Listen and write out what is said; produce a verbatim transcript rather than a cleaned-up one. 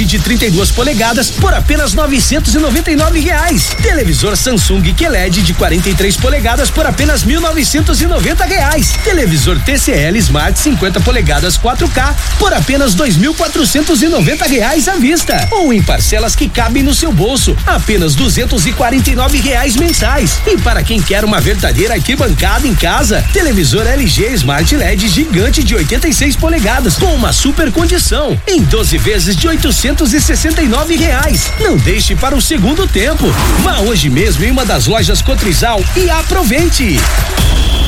de trinta e duas polegadas por apenas novecentos e noventa e nove reais. Televisor Samsung Q L E D de quarenta e três polegadas por apenas mil novecentos e noventa reais. Televisor T C L Smart cinquenta polegadas quatro K por apenas dois mil quatrocentos e noventa reais à vista. Ou em parcelas que cabem no seu bolso, apenas duzentos e quarenta e nove reais mensais. E para quem quer uma verdadeira arquibancada em casa, televisor L G Smart L E D gigante de oitenta e seis polegadas com uma super condição em doze vezes de oitocentos e sessenta e nove reais. Não deixe para o segundo tempo. Vá hoje mesmo em uma das lojas Cotrizal e aproveite.